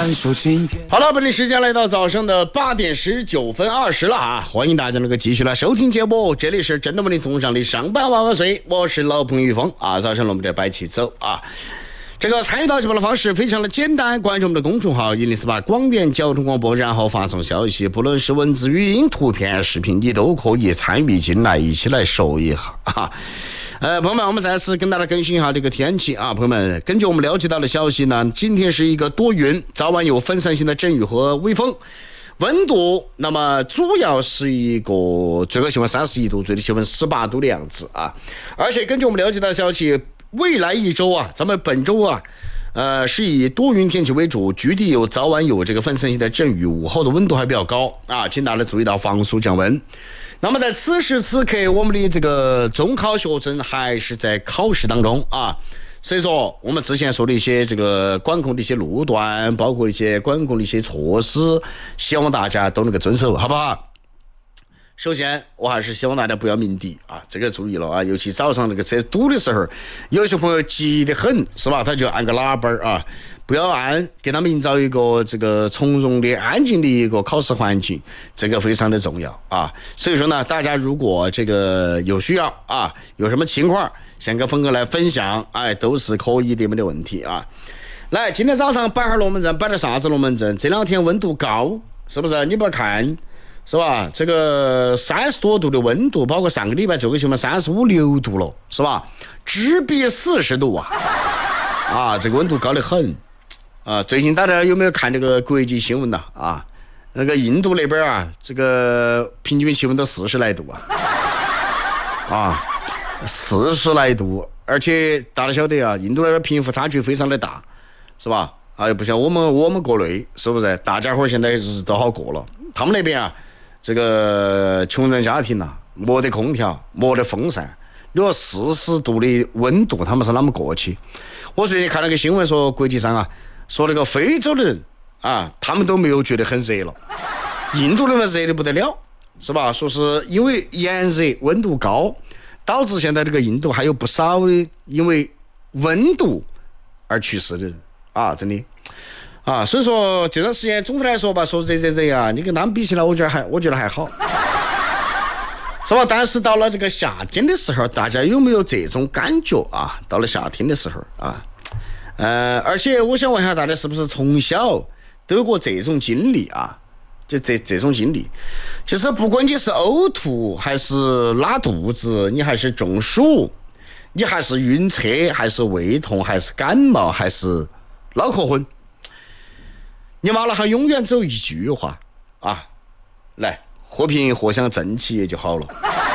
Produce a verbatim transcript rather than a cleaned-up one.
感受今天。好了，本地时间来到早上的八点十九分二十了啊！欢迎大家能够继续来收听节目，这里是真的为你送上的上班万万岁，我是老朋友于峰啊！早上我们这摆起走啊！这个参与到节目的方式非常的简单，关注我们的公众号一零四八广电交通广播，然后发送消息，不论是文字、语音、图片、视频，你都可以参与进来，一起来说一下啊！呃，朋友们，我们再次跟大家更新一下这个天气啊，朋友们，根据我们了解到的消息呢，今天是一个多云，早晚有分散性的阵雨和微风。温度那么主要是一个最高气温三十一度，最低气温十八度的样子啊。而且根据我们了解到的消息，未来一周啊，咱们本周啊，呃，是以多云天气为主，局地有早晚有这个分散性的阵雨，午后的温度还比较高啊，请大家注意到防暑降温。那么在此时此刻，我们的这个中考学生还是在考试当中啊，所以说我们之前说的一些这个管控的一些路段，包括一些管控的一些措施，希望大家都能够遵守，好不好？首先我还是希望大家不要鸣笛啊，这个注意了啊，尤其早上那个车堵的时候，有些朋友急得很，是吧？他就按个喇叭啊，不要按，给他们营造一个这个从容的、安静的一个考试环境，这个非常的重要啊。所以说呢，大家如果这个有需要啊，有什么情况，想跟峰哥来分享，哎，都是可以的，没得问题啊。来，今天早上摆下龙门阵，摆的啥子龙门阵？这两天温度高，是不是？你不要看。是吧？这个三十多度的温度，包括上个礼拜最高气温三十五六度了，是吧？直逼四十度啊！啊，这个温度高得很啊！最近大家有没有看这个国际新闻呐？啊，那个印度那边啊，这个平均气温都四十来度啊！啊，四十来度，而且大家晓得啊，印度那边贫富差距非常的大，是吧？啊，不像我们我们国内，是不是？大家伙现在日子都好过了，他们那边啊。这个穷人家庭呐、啊，没得空调，没得风扇，你说四十度的温度，他们是哪么过去？我最近看了个新闻说，国际上啊，说那个非洲的人啊，他们都没有觉得很热了，印度人们热得不得了，是吧？说是因为炎热温度高，导致现在这个印度还有不少的因为温度而去世的人啊，真的。啊，所以说这段时间总的来说吧，说热热热啊，你跟他们比起来，我觉得还我觉得还好，是吧？但是到了这个夏天的时候，大家有没有这种感觉啊？到了夏天的时候啊，呃，而且我想问一下大家，是不是从小都有过这种经历啊？就这这种经历，其实不管你是呕吐，还是拉肚子，你还是中暑，你还是晕车，还是胃痛，还是感冒，还是脑壳昏。你妈了还永远只有一句话啊，来和平藿香正气也就好了。